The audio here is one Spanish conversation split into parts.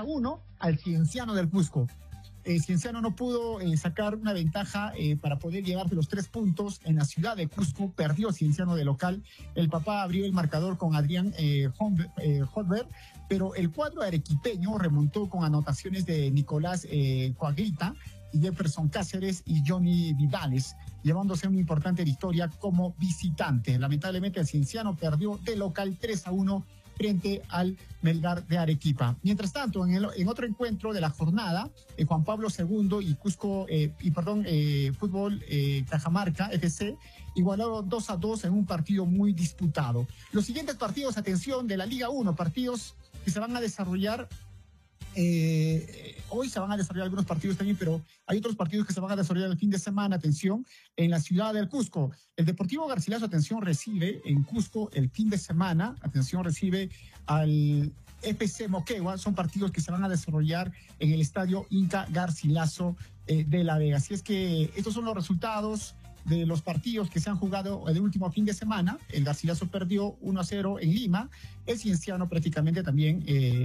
3-1 al Cienciano del Cusco. Cienciano no pudo sacar una ventaja para poder llevarse los 3 puntos en la ciudad de Cusco. Perdió Cienciano de local. El papá abrió el marcador con Adrián Hodver, pero el cuadro arequipeño remontó con anotaciones de Nicolás Coagrita y Jefferson Cáceres y Johnny Vidales, llevándose una importante victoria como visitante. Lamentablemente el Cienciano perdió de local 3-1 frente al Melgar de Arequipa. Mientras tanto, en otro encuentro de la jornada, Juan Pablo II y Cusco, Fútbol Cajamarca FC igualaron 2-2 en un partido muy disputado. Los siguientes partidos, atención, de la Liga 1, partidos que se van a desarrollar. Hoy se van a desarrollar algunos partidos también, pero hay otros partidos que se van a desarrollar el fin de semana. Atención, en la ciudad del Cusco, el Deportivo Garcilaso, atención, recibe en Cusco el fin de semana, atención, recibe al FC Moquegua. Son partidos que se van a desarrollar en el estadio Inca Garcilaso de La Vega. Así es que estos son los resultados de los partidos que se han jugado el último fin de semana. El Garcilaso perdió 1-0 en Lima. El Cienciano prácticamente también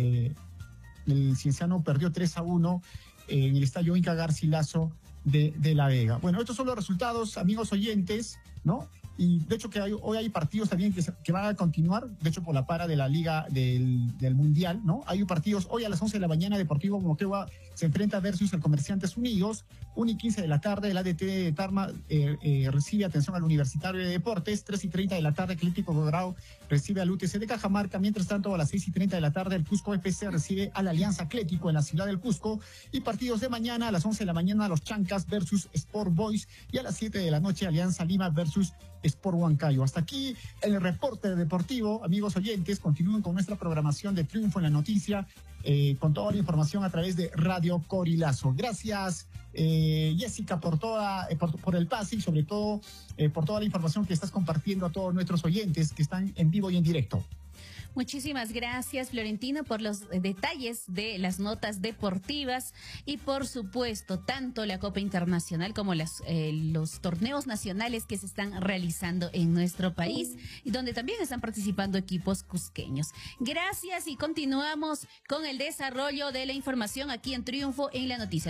el Cienciano perdió 3-1 en el estadio Inca Garcilaso de La Vega. Bueno, estos son los resultados, amigos oyentes, ¿no? Y de hecho que hoy hay partidos también que van a continuar, de hecho por la para de la Liga del Mundial, ¿no? Hay partidos hoy a las 11 de la mañana. Deportivo Moquegua se enfrenta versus el Comerciantes Unidos. 1:15 de la tarde, el ADT de Tarma recibe, atención, al Universitario de Deportes. 3:30 de la tarde, Atlético Dorado recibe al UTC de Cajamarca. Mientras tanto, a las 6:30 de la tarde, el Cusco FC recibe al Alianza Atlético en la ciudad del Cusco. Y partidos de mañana, a las 11 de la mañana, los Chancas versus Sport Boys. Y a las 7 de la noche, Alianza Lima versus Sport Huancayo. Hasta aquí el reporte deportivo, amigos oyentes. Continúen con nuestra programación de Triunfo en la Noticia, con toda la información a través de Radio Corilazo. Gracias, Jessica, por el pase y sobre todo por toda la información que estás compartiendo a todos nuestros oyentes que están en vivo y en directo. Muchísimas gracias, Florentino, por los detalles de las notas deportivas y, por supuesto, tanto la Copa Internacional como los torneos nacionales que se están realizando en nuestro país y donde también están participando equipos cusqueños. Gracias y continuamos con el desarrollo de la información aquí en Triunfo en la Noticia.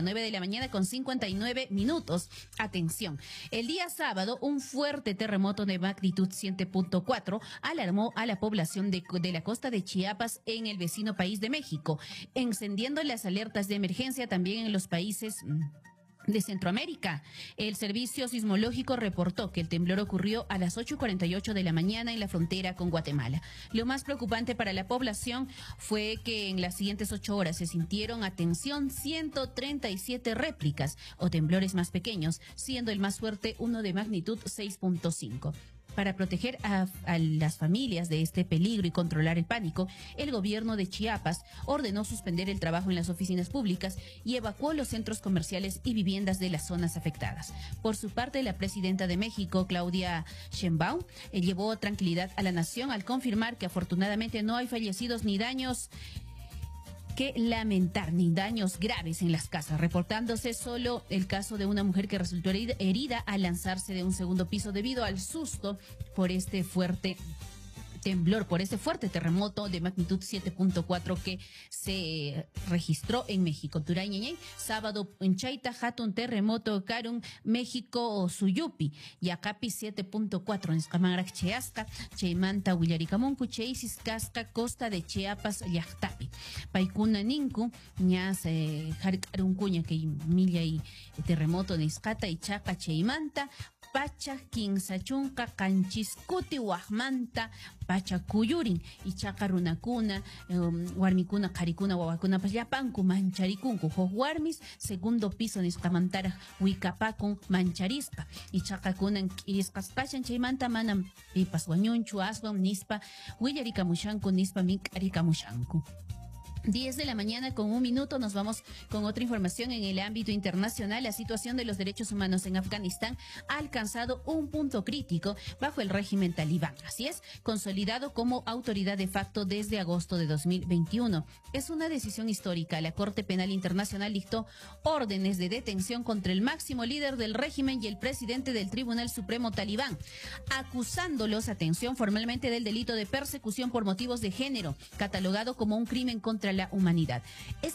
9:59 a.m. Atención, el día sábado un fuerte terremoto de magnitud 7.4 alarmó a la población de la costa de Chiapas en el vecino país de México, encendiendo las alertas de emergencia también en los países de Centroamérica. El Servicio Sismológico reportó que el temblor ocurrió a las 8:48 de la mañana en la frontera con Guatemala. Lo más preocupante para la población fue que en las siguientes 8 horas se sintieron, atención, 137 réplicas o temblores más pequeños, siendo el más fuerte uno de magnitud 6.5. Para proteger a las familias de este peligro y controlar el pánico, el gobierno de Chiapas ordenó suspender el trabajo en las oficinas públicas y evacuó los centros comerciales y viviendas de las zonas afectadas. Por su parte, la presidenta de México, Claudia Sheinbaum, llevó tranquilidad a la nación al confirmar que afortunadamente no hay fallecidos ni daños que lamentar, ni daños graves en las casas, reportándose solo el caso de una mujer que resultó herida al lanzarse de un segundo piso debido al susto por este fuerte temblor, por ese fuerte terremoto de magnitud 7.4 que se registró en México. Turañeñe, sábado en Chaita, Hatun terremoto, Karun, México, Suyupi, Yacapi 7.4 en Escamarac, Cheasca, Cheimanta, Huillaricamoncu, Cheisis, Casca, costa de Chiapas, Yactapi, Paikuna Ninku, Ñas, Jarcarun Cuña, que milla y terremoto en Escata y Chaca, Cheimanta, Pacha, Kinsachunca, Canchiscuti, Huajmanta, Pacha Cuyurin, y Chacarunacuna, Huarmicuna, Caricuna, Huavacuna, Payapancu, Mancharicuncu, Johuarmis, segundo piso, Niscamantara, Huicapacun, Mancharispa, y Chacacunan, Iriscas Pachan, Chaimanta, Manam, Pipas, Guañunchu, Aswan, Nispa, Huillaricamushancu, Nispa, Mincaricamushancu. 10 de la mañana con 1 minuto, nos vamos con otra información en el ámbito internacional. La situación de los derechos humanos en Afganistán ha alcanzado un punto crítico bajo el régimen talibán. Así es, consolidado como autoridad de facto desde agosto de 2021. Es una decisión histórica. La Corte Penal Internacional dictó órdenes de detención contra el máximo líder del régimen y el presidente del Tribunal Supremo talibán, acusándolos, atención, formalmente del delito de persecución por motivos de género, catalogado como un crimen contra la humanidad.